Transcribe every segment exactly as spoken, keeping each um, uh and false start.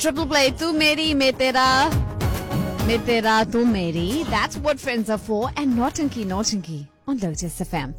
triple play. Tu meri, me tera. Me tera, tu meri. That's what friends are for. And Naughty Naughty on Lotus F M.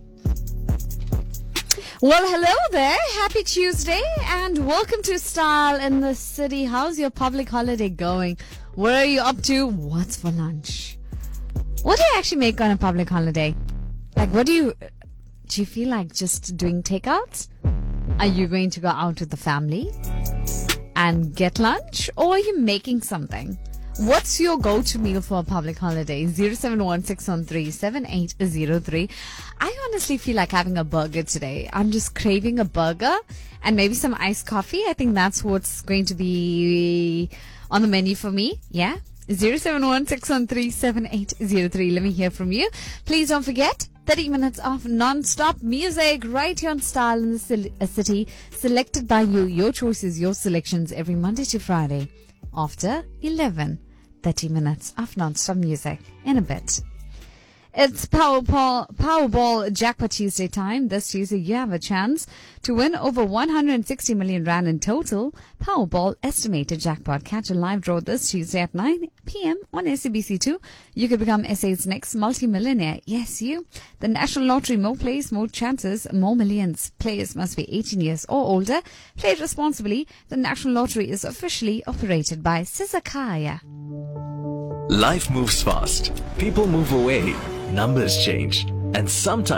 Well, hello there. Happy Tuesday and welcome to Style in the City. How's your public holiday going? Where are you up to? What's for lunch? What do you actually make on a public holiday? Like, what do you... Do you feel like just doing takeouts? Are you going to go out with the family and get lunch? Or are you making something? What's your go-to meal for a public holiday? zero seven one six one three seven eight zero three. I honestly feel like having a burger today. I'm just craving a burger and maybe some iced coffee. I think that's what's going to be on the menu for me. Yeah? zero seven one six one three seven eight zero three. Let me hear from you. Please don't forget, thirty minutes of non-stop music right here on Style in the City, selected by you. Your choices, your selections every Monday to Friday after eleven. thirty minutes of non-stop music in a bit. It's Powerball, Powerball Jackpot Tuesday time. This Tuesday, you have a chance to win over one hundred sixty million rand in total. Powerball estimated jackpot. Catch a live draw this Tuesday at nine p.m. on S A B C two. You could become S A's next multi-millionaire. Yes, you. The National Lottery. More plays, more chances, more millions. Players must be eighteen years or older. Play responsibly. The National Lottery is officially operated by Sizakaya. Life moves fast. People move away. Numbers change. And sometimes